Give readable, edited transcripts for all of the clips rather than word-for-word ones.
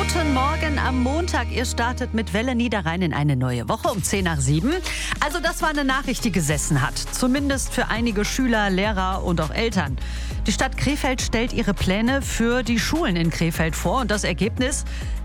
Guten Morgen am Montag. Ihr startet mit Welle Niederrhein in eine neue Woche um 6:10. Also das war eine Nachricht, die gesessen hat. Zumindest für einige Schüler, Lehrer und auch Eltern. Die Stadt Krefeld stellt ihre Pläne für die Schulen in Krefeld vor. Und das Ergebnis?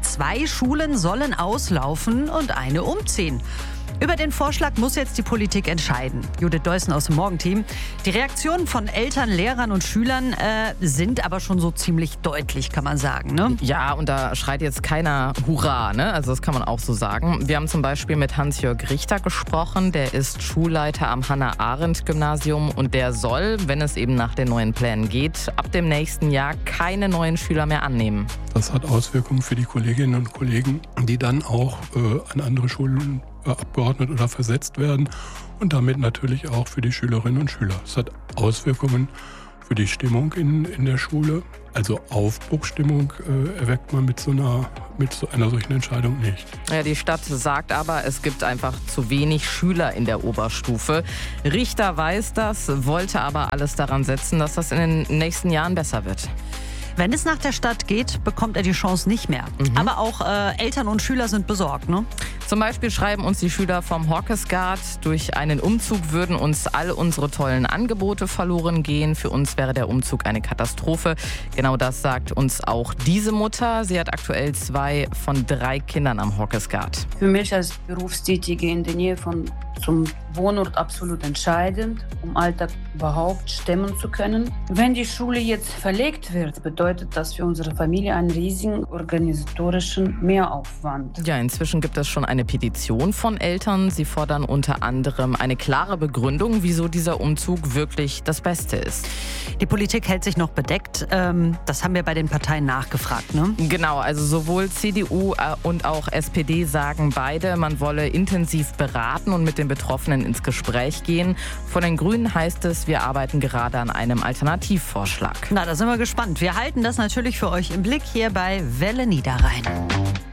2 Schulen sollen auslaufen und eine umziehen. Über den Vorschlag muss jetzt die Politik entscheiden. Judith Deussen aus dem Morgenteam. Die Reaktionen von Eltern, Lehrern und Schülern sind aber schon so ziemlich deutlich, kann man sagen, ne? Ja, und da schreit jetzt keiner Hurra, ne? Also das kann man auch so sagen. Wir haben zum Beispiel mit Hans-Jörg Richter gesprochen. Der ist Schulleiter am Hannah-Arendt-Gymnasium und der soll, wenn es eben nach den neuen Plänen geht, ab dem nächsten Jahr keine neuen Schüler mehr annehmen. Das hat Auswirkungen für die Kolleginnen und Kollegen, die dann auch an andere Schulen abgeordnet oder versetzt werden und damit natürlich auch für die Schülerinnen und Schüler. Es hat Auswirkungen für die Stimmung in der Schule. Also Aufbruchsstimmung erweckt man mit so einer solchen Entscheidung nicht. Ja, die Stadt sagt aber, es gibt einfach zu wenig Schüler in der Oberstufe. Richter weiß das, wollte aber alles daran setzen, dass das in den nächsten Jahren besser wird. Wenn es nach der Stadt geht, bekommt er die Chance nicht mehr. Aber auch Eltern und Schüler sind besorgt, ne? Zum Beispiel schreiben uns die Schüler vom Hawkesguard, durch einen Umzug würden uns all unsere tollen Angebote verloren gehen. Für uns wäre der Umzug eine Katastrophe. Genau das sagt uns auch diese Mutter. Sie hat aktuell 2 von 3 Kindern am Hawkesguard. Für mich als Berufstätige in der Nähe zum Wohnort absolut entscheidend, um Alltag überhaupt stemmen zu können. Wenn die Schule jetzt verlegt wird, bedeutet das für unsere Familie einen riesigen organisatorischen Mehraufwand. Ja, inzwischen gibt es schon eine Petition von Eltern. Sie fordern unter anderem eine klare Begründung, wieso dieser Umzug wirklich das Beste ist. Die Politik hält sich noch bedeckt. Das haben wir bei den Parteien nachgefragt, ne? Genau, also sowohl CDU und auch SPD sagen beide, man wolle intensiv beraten und mit den Betroffenen ins Gespräch gehen. Von den Grünen heißt es, wir arbeiten gerade an einem Alternativvorschlag. Na, da sind wir gespannt. Wir halten das natürlich für euch im Blick hier bei Welle Niederrhein.